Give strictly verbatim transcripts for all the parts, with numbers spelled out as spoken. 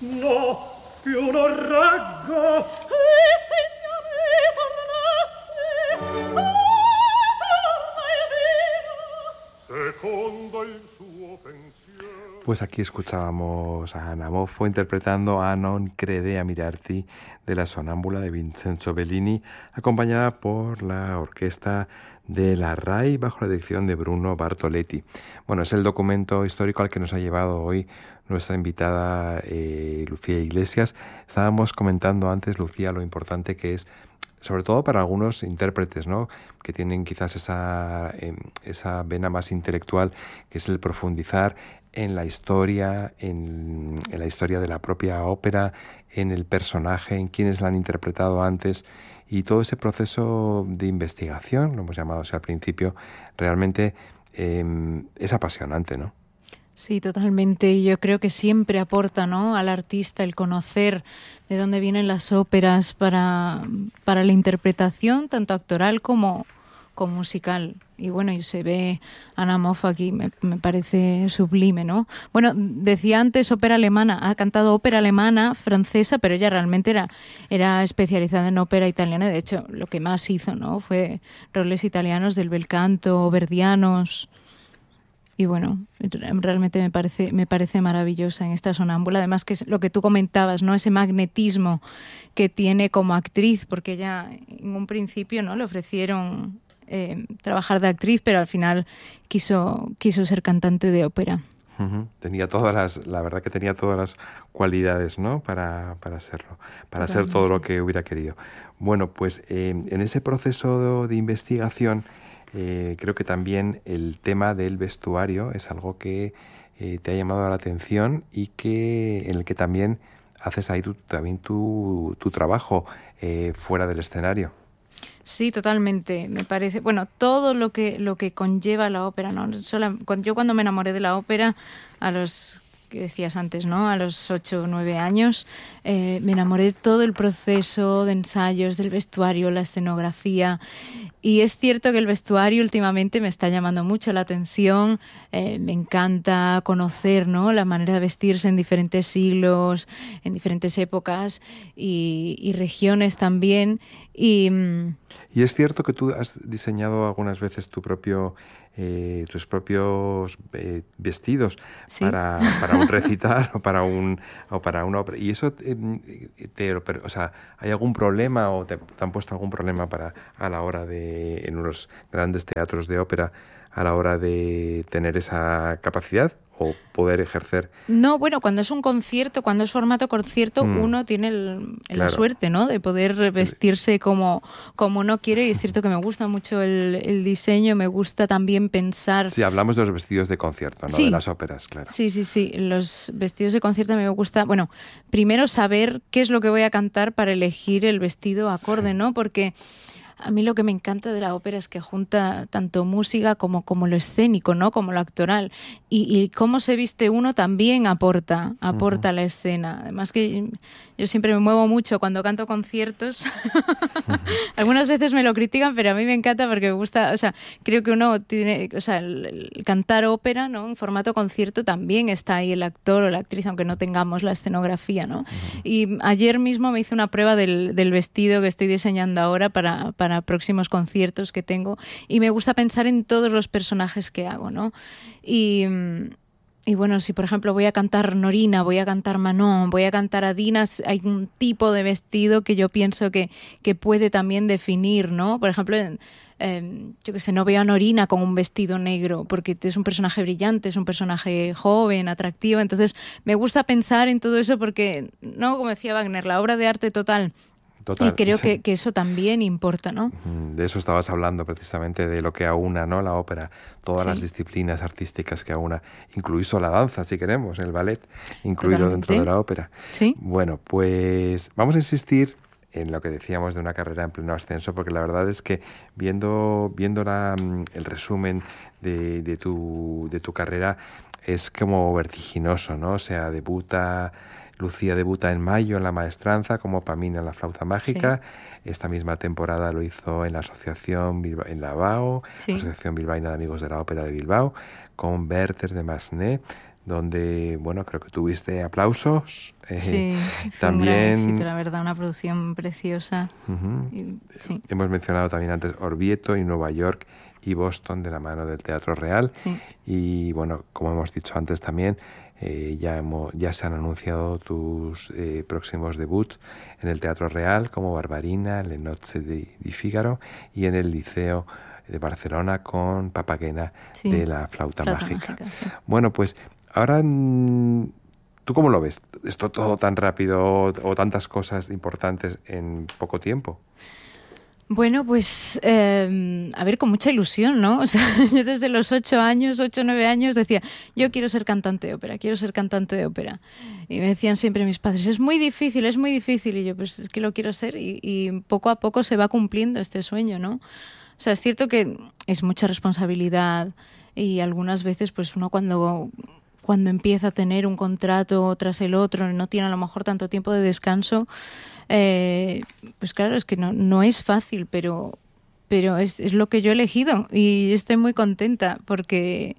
No, più non reggo. Pues aquí escuchábamos a Anna Moffo interpretando a Non crede a mirarti de la sonámbula de Vincenzo Bellini, acompañada por la orquesta de la R A I bajo la dirección de Bruno Bartoletti. Bueno, es el documento histórico al que nos ha llevado hoy nuestra invitada eh, Lucía Iglesias. Estábamos comentando antes, Lucía, lo importante que es, sobre todo para algunos intérpretes, ¿no?, que tienen quizás esa, eh, esa vena más intelectual, que es el profundizar en la historia, en, en la historia de la propia ópera, en el personaje, en quienes la han interpretado antes, y todo ese proceso de investigación, lo hemos llamado así al principio, realmente eh, es apasionante, ¿no? Sí, totalmente. Yo creo que siempre aporta, ¿no?, al artista el conocer de dónde vienen las óperas para, para la interpretación, tanto actoral como, como musical. Y bueno, y se ve Anna Moffo aquí, me, me parece sublime, ¿no? Bueno, decía antes ópera alemana, ha cantado ópera alemana, francesa, pero ella realmente era, era especializada en ópera italiana. De hecho, lo que más hizo, ¿no?, fue roles italianos del bel canto, verdianos. Y bueno, realmente me parece, me parece maravillosa en esta sonámbula. Además, que es lo que tú comentabas, ¿no?, ese magnetismo que tiene como actriz, porque ella en un principio, ¿no?, le ofrecieron eh, trabajar de actriz, pero al final quiso, quiso ser cantante de ópera. Uh-huh. Tenía todas las, la verdad que tenía todas las cualidades, ¿no?, para, para serlo, para Totalmente. Ser todo lo que hubiera querido. Bueno, pues eh, en ese proceso de investigación, Eh, creo que también el tema del vestuario es algo que eh, te ha llamado la atención y que en el que también haces ahí tu, también tu, tu trabajo eh, fuera del escenario. Sí, totalmente. Me parece, bueno, todo lo que lo que conlleva la ópera, ¿no? Solo, yo cuando me enamoré de la ópera a los que decías antes, ¿no?, a los ocho o nueve años, eh, me enamoré de todo el proceso de ensayos, del vestuario, la escenografía. Y es cierto que el vestuario últimamente me está llamando mucho la atención. Eh, me encanta conocer, ¿no?, la manera de vestirse en diferentes siglos, en diferentes épocas y, y regiones también. Y, y es cierto que tú has diseñado algunas veces tu propio eh, tus propios eh, vestidos, ¿sí?, para, para un recital o para un o para una ópera. Y eso eh, te, o sea, ¿hay algún problema o te, te han puesto algún problema para a la hora de en unos grandes teatros de ópera a la hora de tener esa capacidad o poder ejercer? No, bueno, cuando es un concierto, cuando es formato concierto, mm. uno tiene el, claro. la suerte, ¿no?, de poder vestirse como, como uno quiere. Y es cierto que me gusta mucho el, el diseño, me gusta también pensar... Sí, hablamos de los vestidos de concierto, ¿no?, sí. de las óperas, claro. Sí, sí, sí. Los vestidos de concierto a mí me gusta, bueno, primero saber qué es lo que voy a cantar para elegir el vestido acorde, sí. ¿no? Porque... a mí lo que me encanta de la ópera es que junta tanto música como, como lo escénico, ¿no?, como lo actoral. Y, y cómo se viste uno también aporta, aporta uh-huh. a la escena. Además que yo siempre me muevo mucho cuando canto conciertos. Uh-huh. Algunas veces me lo critican, pero a mí me encanta porque me gusta, o sea, creo que uno tiene, o sea, el, el cantar ópera, ¿no?, en formato concierto también está ahí el actor o la actriz, aunque no tengamos la escenografía, ¿no? Uh-huh. Y ayer mismo me hice una prueba del, del vestido que estoy diseñando ahora para, para próximos conciertos que tengo, y me gusta pensar en todos los personajes que hago, ¿no? Y, y bueno, si por ejemplo voy a cantar Norina, voy a cantar Manon, voy a cantar Adina, hay un tipo de vestido que yo pienso que, que puede también definir, ¿no? Por ejemplo, eh, yo qué sé, no veo a Norina con un vestido negro porque es un personaje brillante, es un personaje joven, atractivo. Entonces me gusta pensar en todo eso porque, no, como decía Wagner, la obra de arte total. Total, y creo sí. que, que eso también importa, ¿no? De eso estabas hablando precisamente, de lo que aúna, ¿no?, la ópera, todas sí. las disciplinas artísticas que aúna, incluso la danza, si queremos, el ballet, incluido Totalmente. Dentro de la ópera. Sí. Bueno, pues vamos a insistir en lo que decíamos de una carrera en pleno ascenso, porque la verdad es que viendo, viendo la, el resumen de, de, tu, de tu carrera es como vertiginoso, ¿no? O sea, debuta... Lucía debuta en mayo en La Maestranza como Pamina en La Flauta Mágica. Sí. Esta misma temporada lo hizo en la Asociación Bilba- en la B A O, sí. Asociación Bilbaína de Amigos de la Ópera de Bilbao, con Werther de Massenet. donde, bueno, creo que tuviste aplausos. Eh, sí, también, sí, la verdad, una producción preciosa. Uh-huh. Y, sí. Hemos mencionado también antes Orvieto y Nueva York y Boston de la mano del Teatro Real. Sí. Y bueno, como hemos dicho antes también, eh, ya, hemos, ya se han anunciado tus eh, próximos debuts en el Teatro Real como Barbarina, Le Nozze di, di Figaro y en el Liceo de Barcelona con Papagena sí. de la Flauta, Flauta Mágica. mágica sí. Bueno, pues ahora, ¿tú cómo lo ves? ¿Esto todo tan rápido o tantas cosas importantes en poco tiempo? Bueno, pues, eh, a ver, con mucha ilusión, ¿no? O sea, yo desde los ocho años, ocho, nueve años decía, yo quiero ser cantante de ópera, quiero ser cantante de ópera. Y me decían siempre mis padres, es muy difícil, es muy difícil. Y yo, pues es que lo quiero ser y, y poco a poco se va cumpliendo este sueño, ¿no? O sea, es cierto que es mucha responsabilidad y algunas veces, pues uno cuando... cuando empieza a tener un contrato tras el otro, no tiene a lo mejor tanto tiempo de descanso, eh, pues claro, es que no, no es fácil, pero, pero es, es lo que yo he elegido y estoy muy contenta porque,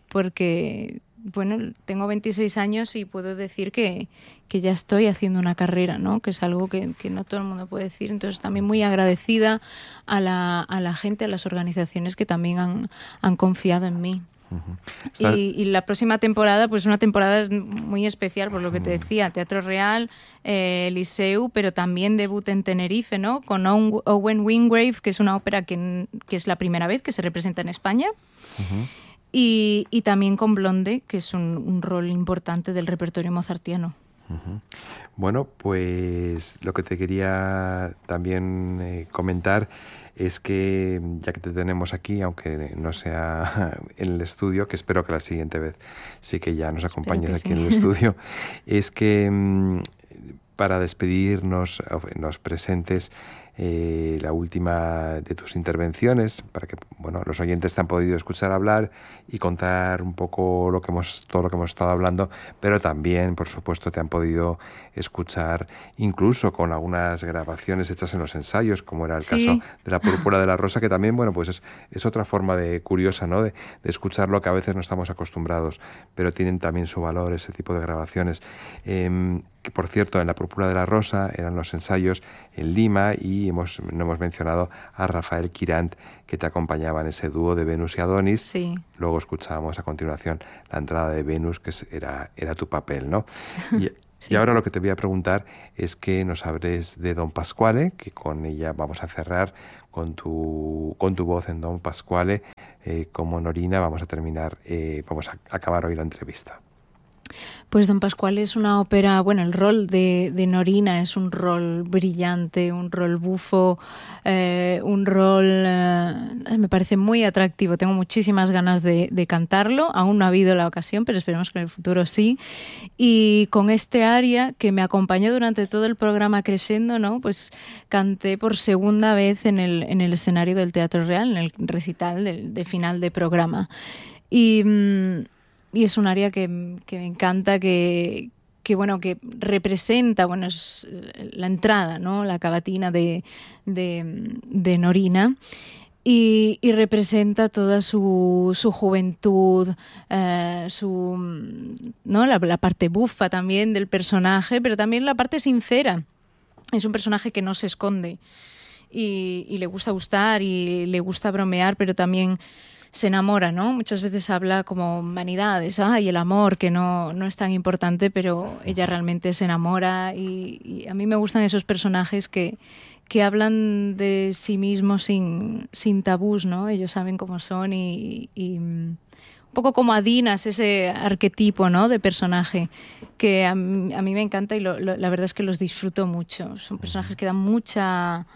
porque bueno, tengo veintiséis años y puedo decir que, que ya estoy haciendo una carrera, ¿no? Que es algo que, que no todo el mundo puede decir. Entonces también muy agradecida a la, a la gente, a las organizaciones que también han, han confiado en mí. Uh-huh. Y, y la próxima temporada, pues una temporada muy especial, por lo que te decía, Teatro Real, eh, Liceu, pero también debut en Tenerife, ¿no? Con Owen Wingrave, que es una ópera que, que es la primera vez que se representa en España. Uh-huh. y, y también con Blonde, que es un, un rol importante del repertorio mozartiano. Uh-huh. Bueno, pues lo que te quería también eh, comentar es que ya que te tenemos aquí, aunque no sea en el estudio, que espero que la siguiente vez sí que ya nos acompañes aquí sí. en el estudio, es que mmm, para despedirnos nos presentes eh, la última de tus intervenciones, para que bueno los oyentes te han podido escuchar hablar y contar un poco lo que hemos todo lo que hemos estado hablando, pero también, por supuesto, te han podido escuchar incluso con algunas grabaciones hechas en los ensayos, como era el sí. caso de La Púrpura de la Rosa, que también, bueno, pues es, es otra forma de curiosa, ¿no? De, de escuchar lo que a veces no estamos acostumbrados, pero tienen también su valor ese tipo de grabaciones. Eh, que por cierto, en La Púrpura de la Rosa eran los ensayos en Lima y hemos, no hemos mencionado a Rafael Quirant, que te acompañaba en ese dúo de Venus y Adonis. Sí. Luego escuchábamos a continuación la entrada de Venus, que era, era tu papel, ¿no? Y, sí. y ahora lo que te voy a preguntar es que nos hables de Don Pasquale, que con ella vamos a cerrar con tu, con tu voz en Don Pasquale. Eh, como Norina vamos a terminar, eh, vamos a acabar hoy la entrevista. Pues Don Pasquale es una ópera, bueno, el rol de, de Norina es un rol brillante, un rol bufo, eh, un rol, eh, me parece muy atractivo, tengo muchísimas ganas de, de cantarlo, aún no ha habido la ocasión, pero esperemos que en el futuro sí, y con este aria que me acompañó durante todo el programa Crescendo, ¿no? Pues canté por segunda vez en el, en el escenario del Teatro Real, en el recital de, de final de programa, y... Mmm, Y es un área que, que me encanta, que, que bueno, que representa, bueno, es la entrada, ¿no? La cavatina de, de, de Norina. Y, y representa toda su, su juventud, eh, su, ¿no? La, la parte bufa también del personaje, pero también la parte sincera. Es un personaje que no se esconde y, y le gusta gustar y le gusta bromear, pero también se enamora, ¿no? Muchas veces habla como vanidades, ¿ah? Y el amor, que no, no es tan importante, pero ella realmente se enamora y, y a mí me gustan esos personajes que, que hablan de sí mismos sin, sin tabús, ¿no? Ellos saben cómo son y, y un poco como Adinas, ese arquetipo, ¿no? De personaje que a mí, a mí me encanta y lo, lo, la verdad es que los disfruto mucho. Son personajes que dan mucha...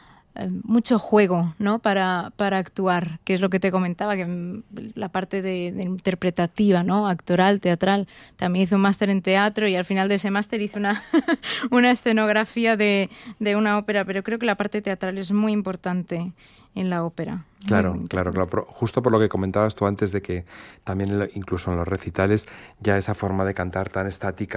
mucho juego, ¿no? para, para actuar, que es lo que te comentaba, que la parte de, de interpretativa, ¿no? Actoral, teatral. También hice un máster en teatro y al final de ese máster hice una, una escenografía de, de una ópera, pero creo que la parte teatral es muy importante en la ópera. Claro, muy, muy claro, claro. Justo por lo que comentabas tú antes de que también incluso en los recitales ya esa forma de cantar tan estática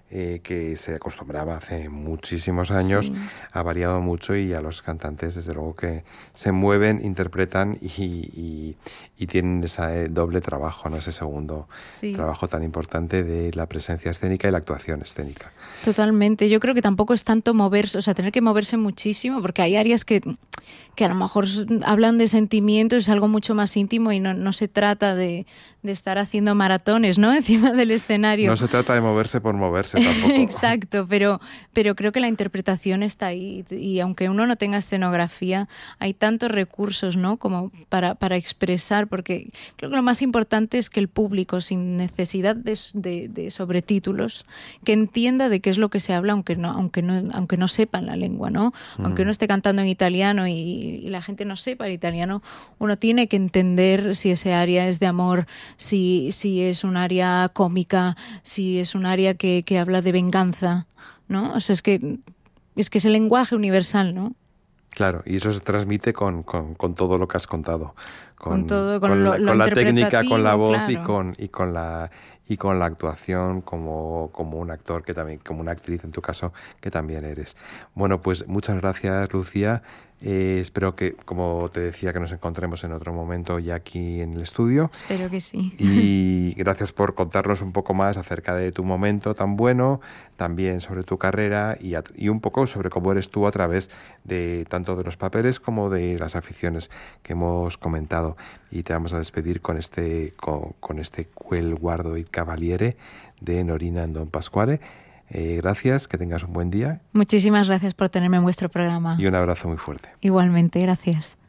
eh, que se acostumbraba hace muchísimos años, Sí. ha variado mucho y a los cantantes desde luego que se mueven, interpretan y, y, y tienen ese doble trabajo, ¿no? Ese segundo Sí. trabajo tan importante de la presencia escénica y la actuación escénica. Totalmente. Yo creo que tampoco es tanto moverse, o sea, tener que moverse muchísimo, porque hay áreas que, que a lo mejor hablan de sentimientos, es algo mucho más íntimo y no, no se trata de, de estar haciendo maratones, ¿no? Encima del escenario. No se trata de moverse por moverse tampoco. Exacto, pero, pero creo que la interpretación está ahí y aunque uno no tenga escenografía, hay tantos recursos, ¿no? Como para, para expresar, porque creo que lo más importante es que el público, sin necesidad de, de, de sobretítulos, que entienda de qué es lo que se habla, aunque no, aunque no, aunque no sepan la lengua, ¿no? Mm. Aunque uno esté cantando en italiano y, y la gente no sepa el italiano, uno tiene que entender si ese área es de amor, si, si es un área cómica, si es un área que, que habla de venganza, ¿no? O sea, es que es que es el lenguaje universal, ¿no? Claro, y eso se transmite con, con, con todo lo que has contado. Con, con todo, con, con lo, la, lo con la técnica, con la voz claro. y con y con la y con la actuación como, como un actor que también, como una actriz en tu caso, que también eres. Bueno, pues muchas gracias, Lucía. Eh, espero que, como te decía, que nos encontremos en otro momento ya aquí en el estudio. Espero que sí. Y gracias por contarnos un poco más acerca de tu momento tan bueno, también sobre tu carrera y, a, y un poco sobre cómo eres tú a través de tanto de los papeles como de las aficiones que hemos comentado. Y te vamos a despedir con este, con, con este Quel guardo il cavaliere de Norina en Don Pasquale. Eh, gracias, que tengas un buen día. Muchísimas gracias por tenerme en vuestro programa. Y un abrazo muy fuerte. Igualmente, gracias.